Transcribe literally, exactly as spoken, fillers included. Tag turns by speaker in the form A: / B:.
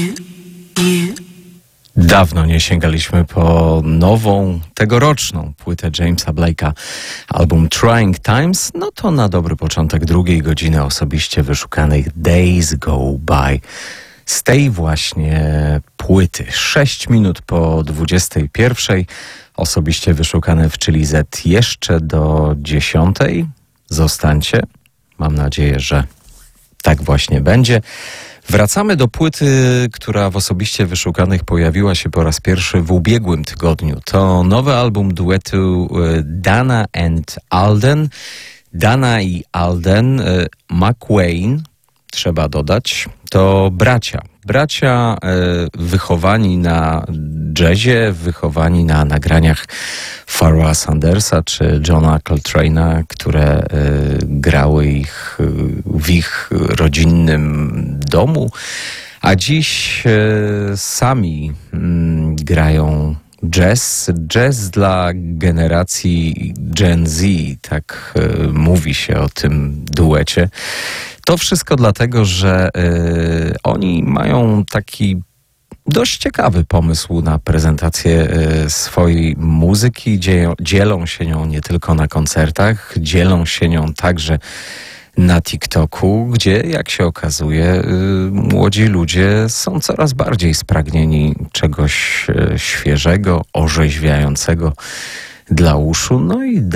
A: Dawno nie sięgaliśmy po nową, tegoroczną płytę Jamesa Blake'a, album Trying Times. No to na dobry początek drugiej godziny osobiście wyszukanych Days Go By z tej właśnie płyty. Sześć minut po dwudziestej pierwszej. Osobiście wyszukane w Chili Z jeszcze do dziesiątej. Zostańcie. Mam nadzieję, że tak właśnie będzie. Wracamy do płyty, która w osobiście wyszukanych pojawiła się po raz pierwszy w ubiegłym tygodniu. To nowy album duetu Dana and Alden. Dana i Alden McQuain, trzeba dodać, to bracia. Bracia wychowani na jazzie, wychowani na nagraniach Pharoah Sandersa czy Johna Coltrane'a, które grały ich w ich rodzinnym domu, a dziś sami grają jazz. Jazz dla generacji Gen Z, tak mówi się o tym duecie. To wszystko dlatego, że y, oni mają taki dość ciekawy pomysł na prezentację y, swojej muzyki. Dzieją, dzielą się nią nie tylko na koncertach, dzielą się nią także na TikToku, gdzie, jak się okazuje, y, młodzi ludzie są coraz bardziej spragnieni czegoś y, świeżego, orzeźwiającego dla uszu. No i